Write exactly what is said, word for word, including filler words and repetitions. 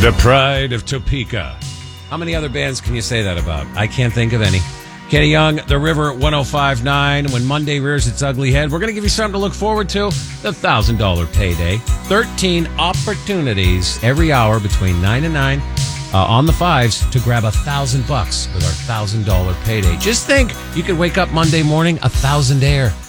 The pride of Topeka. How many other bands can you say that about? I can't think of any. Kenny Young, The River at one oh five point nine. When Monday rears its ugly head, we're going to give you something to look forward to. The one thousand dollars payday. thirteen opportunities every hour between nine and nine uh, on the fives to grab a thousand bucks with our one thousand dollars payday. Just think, you could wake up Monday morning a thousand air.